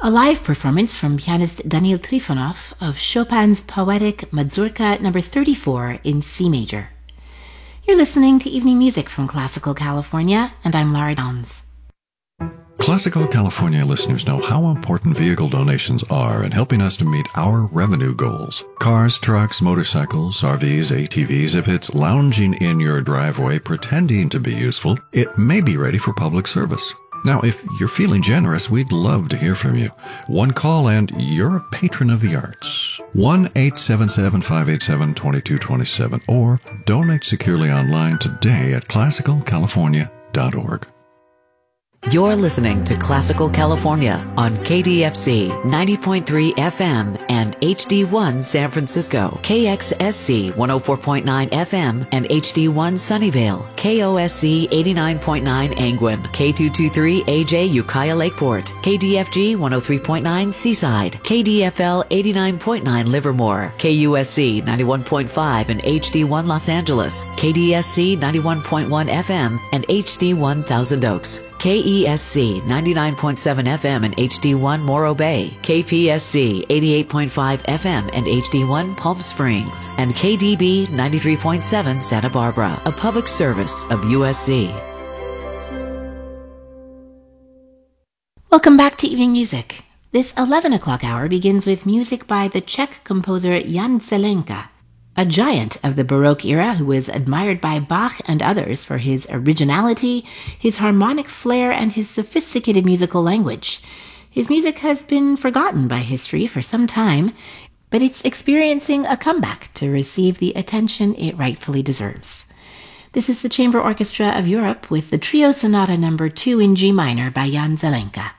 a live performance from pianist Daniil Trifonov of Chopin's poetic Mazurka No. 34 in C major. You're listening to Evening Music from Classical California, and I'm Lara Downs. Classical California listeners know how important vehicle donations are in helping us to meet our revenue goals. Cars, trucks, motorcycles, RVs, ATVs, if it's lounging in your driveway pretending to be useful, it may be ready for public service. Now, if you're feeling generous, we'd love to hear from you. One call and you're a patron of the arts. 1-877-587-2227 or donate securely online today at classicalcalifornia.org. You're listening to Classical California on KDFC 90.3 FM and HD1 San Francisco, KXSC 104.9 FM and HD1 Sunnyvale, KOSC 89.9 Angwin, K223AJ Ukiah Lakeport, KDFG 103.9 Seaside, KDFL 89.9 Livermore, KUSC 91.5 and HD1 Los Angeles, KDSC 91.1 FM and HD1 Thousand Oaks, KESC 99.7 FM and HD1 Morro Bay, KPSC 88.5 FM and HD1 Palm Springs, and KDB 93.7 Santa Barbara, a public service of USC. Welcome back to Evening Music. This 11 o'clock hour begins with music by the Czech composer Jan Zelenka, a giant of the Baroque era who was admired by Bach and others for his originality, his harmonic flair, and his sophisticated musical language. His music has been forgotten by history for some time, but it's experiencing a comeback to receive the attention it rightfully deserves. This is the Chamber Orchestra of Europe with the Trio Sonata No. 2 in G minor by Jan Zelenka.